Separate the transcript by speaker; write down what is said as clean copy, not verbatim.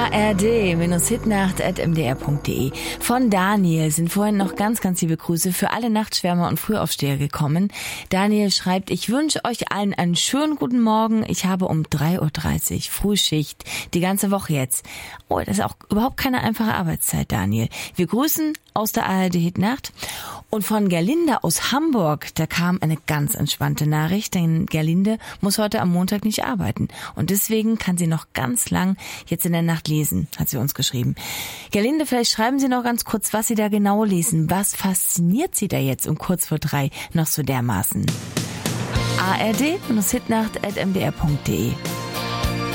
Speaker 1: ard-hitnacht@mdr.de. Von Daniel sind vorhin noch ganz, ganz liebe Grüße für alle Nachtschwärmer und Frühaufsteher gekommen. Daniel schreibt, ich wünsche euch allen einen schönen guten Morgen. Ich habe um 3:30 Uhr Frühschicht, die ganze Woche jetzt. Oh, das ist auch überhaupt keine einfache Arbeitszeit, Daniel. Wir grüßen aus der ARD Hitnacht. Und von Gerlinde aus Hamburg, da kam eine ganz entspannte Nachricht, denn Gerlinde muss heute am Montag nicht arbeiten. Und deswegen kann sie noch ganz lang jetzt in der Nacht lesen, hat sie uns geschrieben. Gerlinde, vielleicht schreiben Sie noch ganz kurz, was Sie da genau lesen. Was fasziniert Sie da jetzt um kurz vor 3 noch so dermaßen? ard-hitnacht@mdr.de